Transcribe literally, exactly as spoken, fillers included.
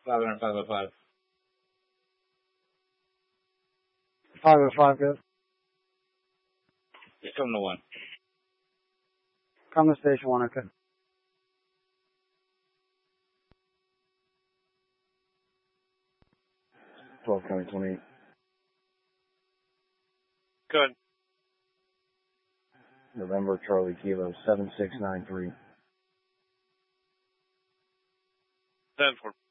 five hundred, five oh five. five oh five, good. Just come to one. Come to station one, okay. twelve County twenty-eight. Good. November Charlie Kilo seven six nine three. Stanford.